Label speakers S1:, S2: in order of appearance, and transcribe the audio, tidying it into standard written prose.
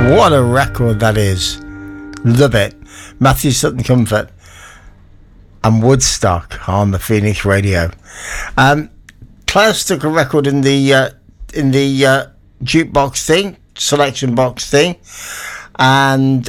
S1: What a record that is. Love it. Matthew Sutton Comfort and Woodstock on the Phoenix Radio. Klaus took a record in the jukebox thing, selection box thing, and